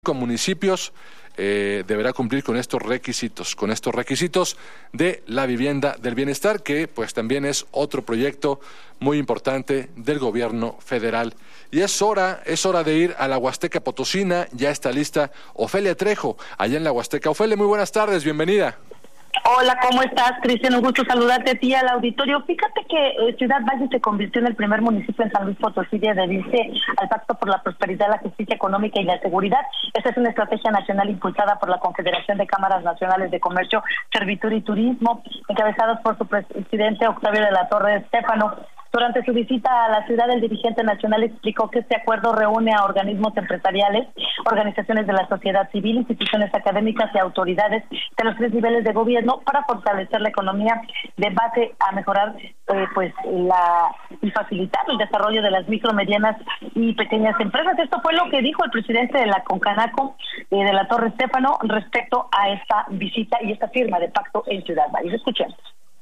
municipios deberá cumplir con estos requisitos de la vivienda del bienestar, que pues también es otro proyecto muy importante del gobierno federal. Y es hora de ir a la Huasteca Potosina. Ya está lista Ofelia Trejo, allá en la Huasteca. Ofelia, muy buenas tardes, bienvenida. Hola, ¿cómo estás, Cristian? Un gusto saludarte a ti y al auditorio. Fíjate que Ciudad Valles se convirtió en el primer municipio en San Luis Potosí de adherirse al Pacto por la Prosperidad, la Justicia Económica y la Seguridad. Esta es una estrategia nacional impulsada por la Confederación de Cámaras Nacionales de Comercio, Servitud y Turismo, encabezados por su presidente Octavio de la Torre Estéfano. Durante su visita a la ciudad, el dirigente nacional explicó que este acuerdo reúne a organismos empresariales, organizaciones de la sociedad civil, instituciones académicas y autoridades de los 3 niveles de gobierno para fortalecer la economía de base a mejorar y facilitar el desarrollo de las micro, medianas y pequeñas empresas. Esto fue lo que dijo el presidente de la Concanaco, de la Torre Estéfano, respecto a esta visita y esta firma de pacto en Ciudad Valles. Escuchemos.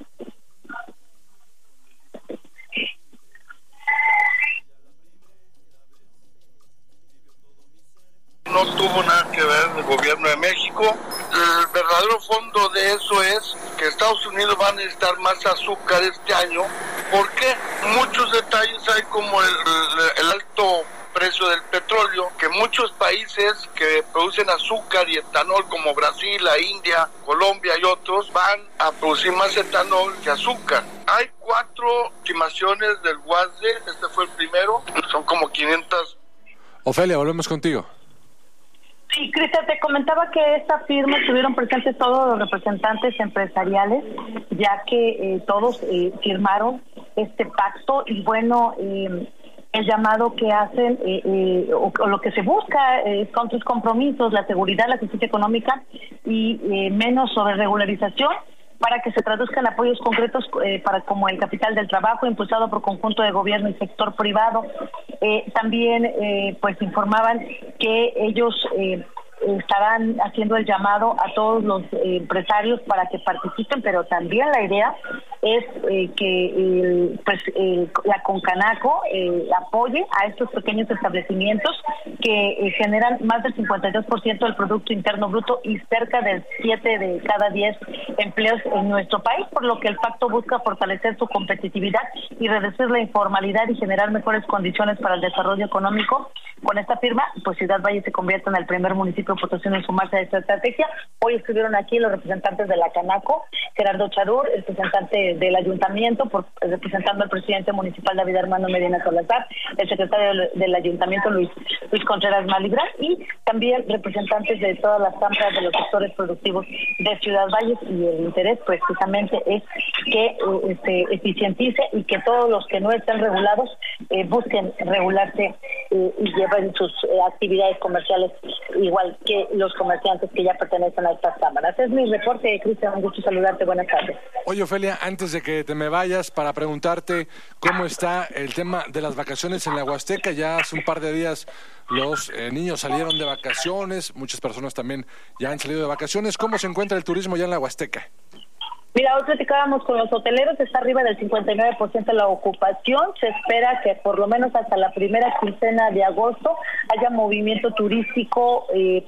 No tuvo nada que ver el gobierno de México. El verdadero fondo de eso es que Estados Unidos va a necesitar más azúcar este año. ¿Por qué? Muchos detalles hay, como el alto precio del petróleo, que muchos países que producen azúcar y etanol, como Brasil, la India, Colombia y otros, van a producir más etanol que azúcar. Hay 4 estimaciones del WASDE, este fue el primero, son como 500. Ofelia, volvemos contigo. Sí, Cristian, te comentaba que esta firma estuvieron presentes todos los representantes empresariales, ya que todos firmaron este pacto y bueno, el llamado que hacen o lo que se busca son 3 compromisos: la seguridad, la justicia económica y menos sobre regularización, para que se traduzcan apoyos concretos para como el capital del trabajo impulsado por conjunto de gobierno y sector privado. También pues informaban que ellos estarán haciendo el llamado a todos los empresarios para que participen, pero también la idea es que la Concanaco apoye a estos pequeños establecimientos que generan más del 52% del Producto Interno Bruto y cerca del 7 de cada 10 empleos en nuestro país, por lo que el pacto busca fortalecer su competitividad y reducir la informalidad y generar mejores condiciones para el desarrollo económico. Con esta firma, pues Ciudad Valle se convierte en el primer municipio potosino en sumarse a esta estrategia. Hoy estuvieron aquí los representantes de la Canaco, Gerardo Chadur, el representante del ayuntamiento, representando al presidente municipal David Armando Medina Salazar, el secretario del ayuntamiento Luis Contreras Malibrán, y también representantes de todas las cámaras de los sectores productivos de Ciudad Valles. Y el interés pues precisamente es que se eficientice y que todos los que no estén regulados busquen regularse y lleven sus actividades comerciales igual que los comerciantes que ya pertenecen a estas cámaras. Es mi reporte, Cristian, un gusto saludarte, buenas tardes. Oye, Ofelia, antes de que te me vayas, para preguntarte cómo está el tema de las vacaciones en la Huasteca. Ya hace un par de días los niños salieron de vacaciones, muchas personas también ya han salido de vacaciones. ¿Cómo se encuentra el turismo ya en la Huasteca? Mira, hoy platicábamos con los hoteleros, está arriba del 59% de la ocupación. Se espera que por lo menos hasta la primera quincena de agosto haya movimiento turístico,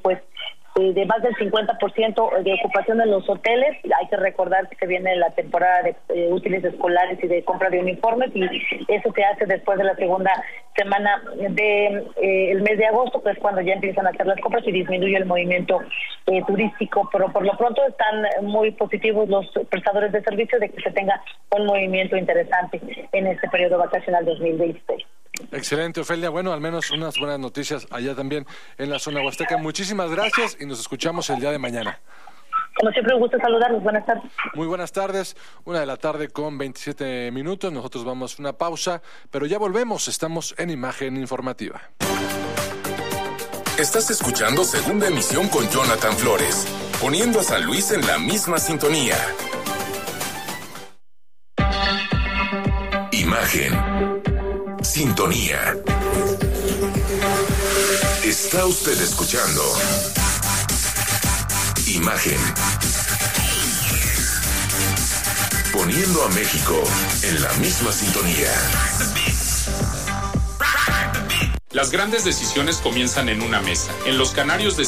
de más del 50% de ocupación en los hoteles. Hay que recordar que viene la temporada de útiles escolares y de compra de uniformes, y eso se hace después de la segunda semana de el mes de agosto, pues cuando ya empiezan a hacer las compras y disminuye el movimiento turístico. Pero por lo pronto están muy positivos los prestadores de servicios de que se tenga un movimiento interesante en este periodo vacacional 2016. Excelente, Ofelia. Bueno, al menos unas buenas noticias allá también en la zona huasteca. Muchísimas gracias y nos escuchamos el día de mañana. Como siempre, un gusto saludarlos. Buenas tardes. Muy buenas tardes. 1:27 p.m. Nosotros vamos a una pausa, pero ya volvemos. Estamos en Imagen Informativa. Estás escuchando Segunda Emisión con Jonathan Flores, poniendo a San Luis en la misma sintonía. Imagen. Sintonía. Está usted escuchando Imagen. Poniendo a México en la misma sintonía. Las grandes decisiones comienzan en una mesa. En Los Canarios